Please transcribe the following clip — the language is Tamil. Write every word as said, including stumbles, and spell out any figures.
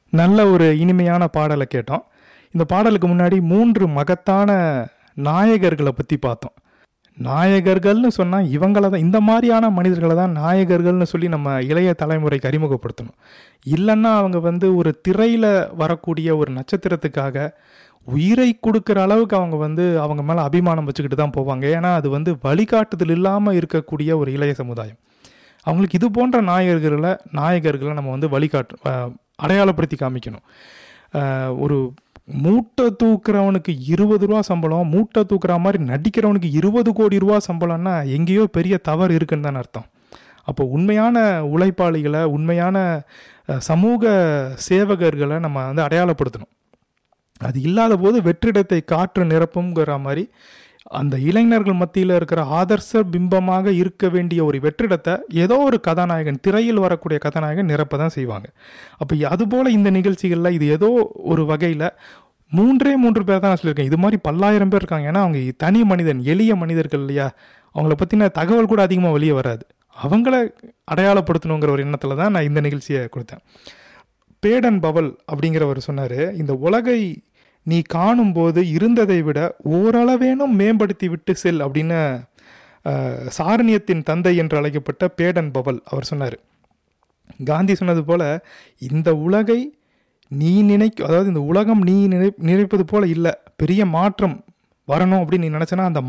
நல்ல ஒரு இனிமையான பாடலை கேட்டோம். இந்த பாடலுக்கு முன்னாடி மூன்று மகத்தான நாயகர்களை பற்றி பார்த்தோம். நாயகர்கள்னு சொன்னால் இவங்கள தான், இந்த மாதிரியான மனிதர்களை தான் நாயகர்கள்னு சொல்லி நம்ம இளைய தலைமுறைக்கு அறிமுகப்படுத்தணும். இல்லைன்னா அவங்க வந்து ஒரு திரையில் வரக்கூடிய ஒரு நட்சத்திரத்துக்காக உயிரை கொடுக்குற அளவுக்கு அவங்க வந்து அவங்க மேலே அபிமானம் வச்சுக்கிட்டு தான் போவாங்க. ஏன்னா அது வந்து வழிகாட்டுதல் இல்லாமல் இருக்கக்கூடிய ஒரு இளைய சமுதாயம். அவங்களுக்கு இது போன்ற நாயகர்களை நாயகர்களை நம்ம வந்து வழிகாட்டு அடையாளப்படுத்தி காமிக்கணும். ஒரு மூட்டை தூக்குறவனுக்கு இருபது ரூபா சம்பளம், மூட்டை தூக்குற மாதிரி நடிக்கிறவனுக்கு இருபது கோடி ரூபா சம்பளம்னா எங்கேயோ பெரிய தவறு இருக்குன்னு தான் அர்த்தம். அப்போ உண்மையான உழைப்பாளிகளை, உண்மையான சமூக சேவகர்களை நம்ம வந்து அடையாளப்படுத்தணும். அது இல்லாத போது வெற்றிடத்தை காற்று நிரப்புங்கிற மாதிரி அந்த இளைஞர்கள் மத்தியில் இருக்கிற ஆதர்ச பிம்பமாக இருக்க வேண்டிய ஒரு வெற்றிடத்தை ஏதோ ஒரு கதாநாயகன், திரையில் வரக்கூடிய கதாநாயகன் நிரப்ப தான் செய்வாங்க. அப்போ அதுபோல் இந்த நிகழ்ச்சிகளில் இது ஏதோ ஒரு வகையில் மூன்றே மூன்று பேர் தான் நான் சொல்லியிருக்கேன். இது மாதிரி பல்லாயிரம் பேர் இருக்காங்க. ஏன்னா அவங்க தனி மனிதன், எளிய மனிதர்கள் இல்லையா, அவங்கள பற்றின தகவல் கூட அதிகமாக வெளியே வராது. அவங்கள அடையாளப்படுத்தணுங்கிற ஒரு எண்ணத்தில் தான் நான் இந்த நிகழ்ச்சியை கொடுத்தேன். பேடன் பவல் அப்படிங்கிறவர் சொன்னார், இந்த உலகை நீ காணும்போது இருந்ததை விட ஓரளவேனும் மேம்படுத்தி விட்டு செல் அப்படின்னு சாரணியத்தின் தந்தை என்று அழைக்கப்பட்ட பேடன் பவல் அவர் சொன்னார். காந்தி சொன்னது போல இந்த உலகை நீ நினைக்க, அதாவது இந்த உலகம் நீ நினை நினைப்பது போல இல்லை, பெரிய மாற்றம் வரணும் அப்படின்னு நீ நினச்சனா அந்த